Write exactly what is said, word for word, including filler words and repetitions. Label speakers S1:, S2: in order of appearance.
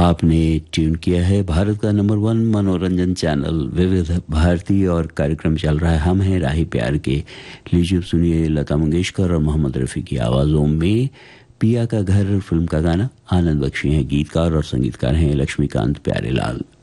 S1: आपने ट्यून किया है भारत का नंबर वन मनोरंजन चैनल विविध भारती और कार्यक्रम चल रहा है हम हैं राही प्यार के। लीजिए सुनिए लता मंगेशकर और मोहम्मद रफ़ी की आवाज़ों में पिया का घर फिल्म का गाना। आनंद बख्शी हैं गीतकार और संगीतकार हैं लक्ष्मीकांत प्यारेलाल।